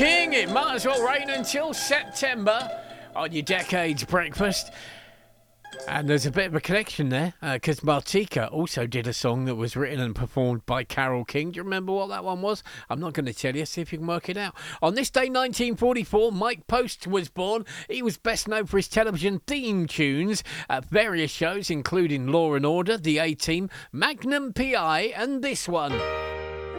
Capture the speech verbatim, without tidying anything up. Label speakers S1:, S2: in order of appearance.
S1: King, it might as well rain until September on your Decades Breakfast. And there's a bit of a connection there, because uh, Martika also did a song that was written and performed by Carole King. Do you remember what that one was? I'm not going to tell you, see if you can work it out. On this day, nineteen forty-four, Mike Post was born. He was best known for his television theme tunes at various shows, including Law and Order, The A-Team, Magnum P I, and this one.